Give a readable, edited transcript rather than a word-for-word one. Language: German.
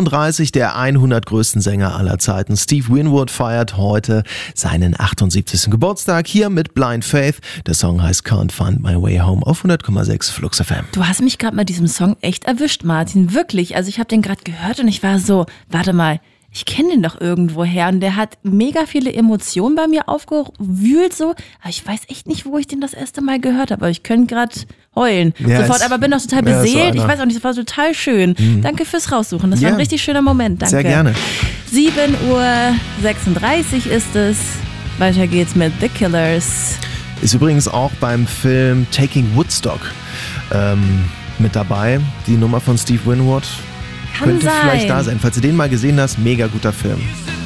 35, der 100 größten Sänger aller Zeiten. Steve Winwood feiert heute seinen 78. Geburtstag hier mit Blind Faith. Der Song heißt Can't Find My Way Home auf 100,6 Flux FM. Du hast mich gerade mit diesem Song echt erwischt, Martin. Wirklich. Also ich habe den gerade gehört und ich war so, warte mal, ich kenne den doch irgendwoher. Und der hat mega viele Emotionen bei mir aufgewühlt so. Aber ich weiß echt nicht, wo ich den das erste Mal gehört habe. Aber ich könnte gerade heulen. Ja, Sofort, aber bin auch total beseelt. Ich weiß auch nicht, das war total schön. Danke fürs Raussuchen. Das war ein richtig schöner Moment. Danke. Sehr gerne. 7:36 Uhr ist es. Weiter geht's mit The Killers. Ist übrigens auch beim Film Taking Woodstock mit dabei. Die Nummer von Steve Winwood. Kann Könnte sein. vielleicht da sein. Falls du den mal gesehen hast, mega guter Film.